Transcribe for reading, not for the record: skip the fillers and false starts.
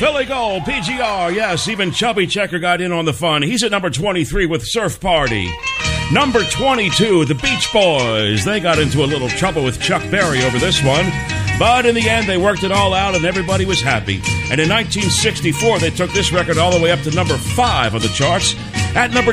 Billy Gold, PGR, yes, even Chubby Checker got in on the fun. He's at number 23 with Surf Party. Number 22, the Beach Boys. They got into a little trouble with Chuck Berry over this one. But in the end, they worked it all out and everybody was happy. And in 1964, they took this record all the way up to number 5 on the charts. At number